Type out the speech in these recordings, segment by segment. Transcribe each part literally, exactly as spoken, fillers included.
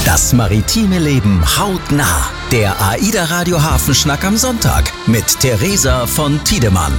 Das maritime Leben hautnah. Der AIDA Radio Hafenschnack am Sonntag mit Theresa von Tiedemann.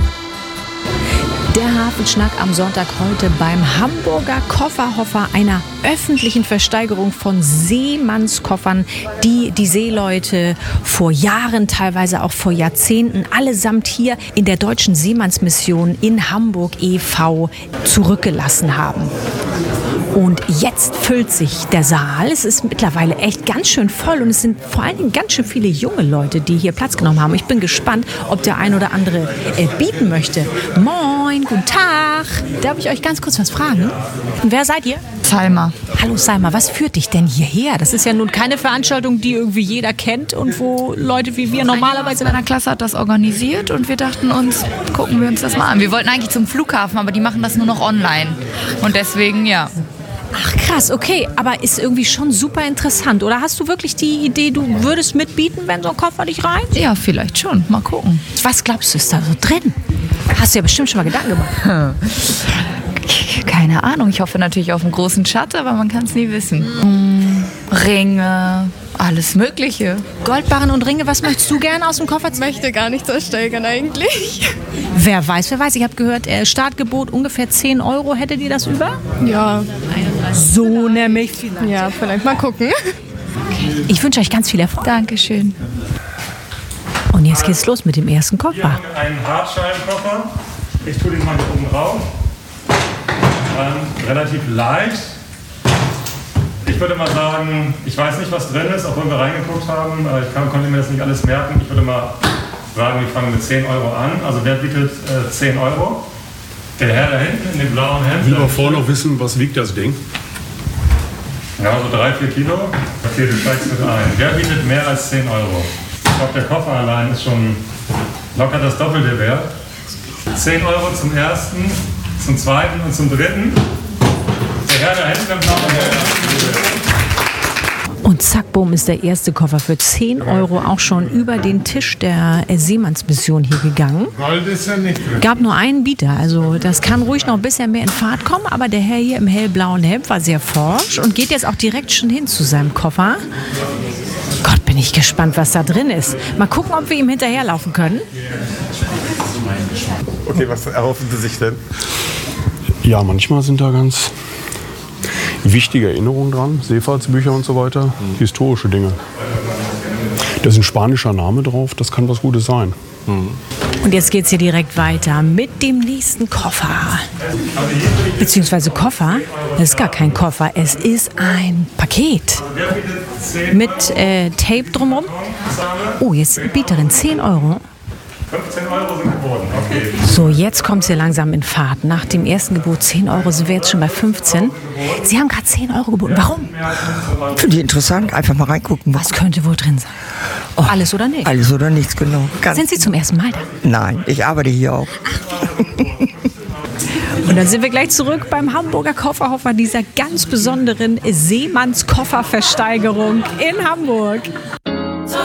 Der Hafenschnack am Sonntag heute beim Hamburger Kofferhofer, einer öffentlichen Versteigerung von Seemannskoffern, die die Seeleute vor Jahren, teilweise auch vor Jahrzehnten, allesamt hier in der Deutschen Seemannsmission in Hamburg e V zurückgelassen haben. Und jetzt füllt sich der Saal. Es ist mittlerweile echt ganz schön voll und es sind vor allen Dingen ganz schön viele junge Leute, die hier Platz genommen haben. Ich bin gespannt, ob der ein oder andere äh, bieten möchte. Moin, guten Tag. Darf ich euch ganz kurz was fragen? Und wer seid ihr? Salma. Hallo Salma, was führt dich denn hierher? Das ist ja nun keine Veranstaltung, die irgendwie jeder kennt und wo Leute wie wir normalerweise... Eine Klasse hat das organisiert und wir dachten uns, gucken wir uns das mal an. Wir wollten eigentlich zum Flughafen, aber die machen das nur noch online. Und deswegen, ja... Ach krass, okay, aber ist irgendwie schon super interessant. Oder hast du wirklich die Idee, du würdest mitbieten, wenn so ein Koffer dich rein? Ja, vielleicht schon. Mal gucken. Was glaubst du, ist da so drin? Hast du ja bestimmt schon mal Gedanken gemacht. Keine Ahnung. Ich hoffe natürlich auf einen großen Schatz, aber man kann es nie wissen. Hm, Ringe, alles Mögliche. Goldbarren und Ringe, was möchtest du gerne aus dem Koffer? Ich möchte gar nichts ersteigern eigentlich. Wer weiß, wer weiß. Ich habe gehört, äh, Startgebot ungefähr zehn Euro. Hättet ihr das über? Ja. So nämlich. Ja, vielleicht mal gucken. Ich wünsche euch ganz viel Erfolg. Dankeschön. Und jetzt geht's los mit dem ersten Wir Koffer. haben einen Hartscheibenkoffer. Ich tue den mal hier oben drauf. Ähm, relativ leicht. Ich würde mal sagen, ich weiß nicht, was drin ist, obwohl wir reingeguckt haben. Ich kann, konnte mir das nicht alles merken. Ich würde mal sagen, wir fangen mit zehn Euro an. Also wer bietet äh, zehn Euro? Der Herr da hinten in dem blauen Hemd. Ich will auch vorher noch wissen, was wiegt das Ding? Ja, so drei, vier Kilo. Okay, du steigst mit ein. Wer bietet mehr als zehn Euro? Ich glaube, der Koffer allein ist schon locker das Doppelte wert. zehn Euro zum ersten, zum zweiten und zum dritten. Der Herr da hinten im blauen Hemd. Und zack, bumm, ist der erste Koffer für zehn Euro auch schon über den Tisch der Seemannsmission hier gegangen. Gold ist ja nicht drin. Gab nur einen Bieter, also das kann ruhig noch ein bisschen mehr in Fahrt kommen, aber der Herr hier im hellblauen Hemd war sehr forsch und geht jetzt auch direkt schon hin zu seinem Koffer. Gott, bin ich gespannt, was da drin ist. Mal gucken, ob wir ihm hinterherlaufen können. Okay, was erhoffen Sie sich denn? Ja, manchmal sind da ganz wichtige Erinnerungen dran, Seefahrtsbücher und so weiter, mhm. historische Dinge. Da ist ein spanischer Name drauf, das kann was Gutes sein. Mhm. Und jetzt geht's hier direkt weiter mit dem nächsten Koffer. Beziehungsweise Koffer, das ist gar kein Koffer, es ist ein Paket mit äh, Tape drumherum. Oh, jetzt Bieterin, zehn Euro. fünfzehn Euro sind geboten, okay. So, jetzt kommt es hier langsam in Fahrt. Nach dem ersten Gebot zehn Euro sind wir jetzt schon bei fünfzehn. Sie haben gerade zehn Euro geboten. Warum? Finde ich interessant. Einfach mal reingucken. Was könnte wohl drin sein? Oh, alles oder nichts? Alles oder nichts, genau. Ganz Sind Sie zum ersten Mal da? Nein, ich arbeite hier auch. Und dann sind wir gleich zurück beim Hamburger Kofferhofer, dieser ganz besonderen Seemannskofferversteigerung in Hamburg.